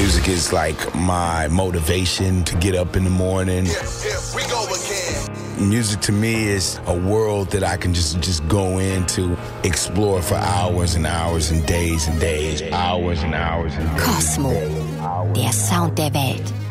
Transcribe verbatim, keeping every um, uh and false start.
Music is like my motivation to get up in the morning. Yeah, yeah, we go again. Music to me is a world that I can just, just go into, explore for hours and hours and days and days, hours and hours and days. Cosmo, der Sound der Welt.